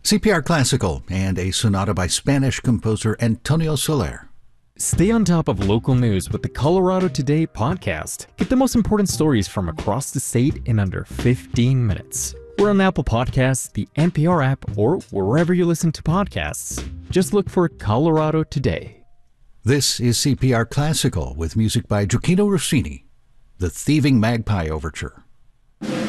CPR Classical and a sonata by Spanish composer Antonio Soler. Stay on top of local news with the Colorado Today podcast. Get the most important stories from across the state in under 15 minutes. We're on Apple Podcasts, the NPR app, or wherever you listen to podcasts. Just look for Colorado Today. This is CPR Classical with music by Gioacchino Rossini, the Thieving Magpie Overture.